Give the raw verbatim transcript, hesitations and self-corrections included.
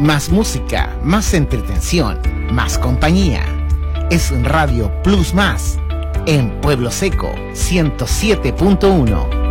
Más música, más entretención, más compañía. Es Radio Plus Más, en Pueblo Seco ciento siete punto uno.